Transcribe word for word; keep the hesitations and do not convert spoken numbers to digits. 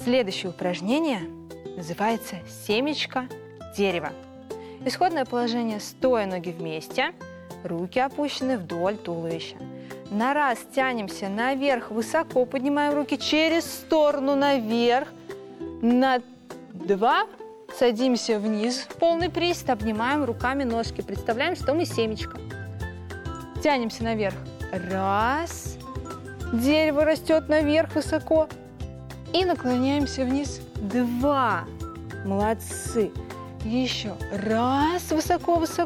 Следующее упражнение называется семечко дерева. Исходное положение: стоя, ноги вместе, руки опущены вдоль туловища. На раз тянемся наверх, высоко поднимаем руки через сторону наверх. На два садимся вниз в полный приседа, обнимаем руками ножки. Представляем, что мы семечко. Тянемся наверх. Раз. Дерево растет наверх высоко. И наклоняемся вниз. Два. Молодцы. Еще раз. Высоко-высоко.